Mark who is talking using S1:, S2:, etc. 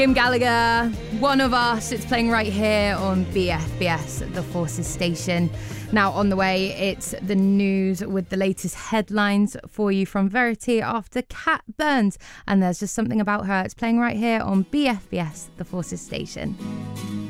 S1: Liam Gallagher, One of Us. It's playing right here on BFBS, the Forces station. Now on the way, it's the news with the latest headlines for you from Verity after Kat Burns. And there's just something about her. It's playing right here on BFBS, the Forces station.